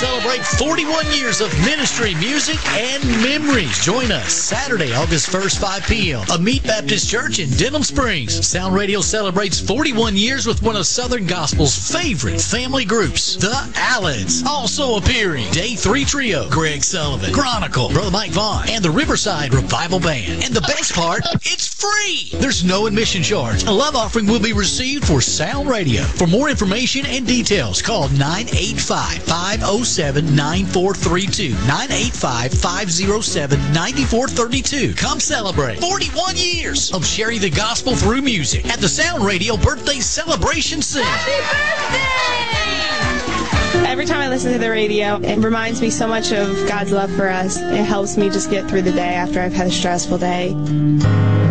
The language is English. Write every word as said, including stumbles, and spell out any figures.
celebrate forty-one years of ministry, music, and memories. Join us Saturday, August first, five p.m. A Meet Baptist Church in Denham Springs. Sound Radio celebrates forty-one years with one of Southern Gospel's favorite family groups, the Allens. Also appearing, Day three Trio, Greg Sullivan, Chronicle, Brother Mike Vaughn, and the Riverside Revival Band. And the best part, it's free. There's no admission charge. A love offering will be received for Sound Radio. For more information and details, call nine eight five, five oh seven, nine four three two. nine eight five, five oh seven, nine four three two. Come celebrate forty-one years of sharing the gospel through music at the Sound Radio Birthday Celebration Center. Happy birthday! Every time I listen to the radio, it reminds me so much of God's love for us. It helps me just get through the day after I've had a stressful day.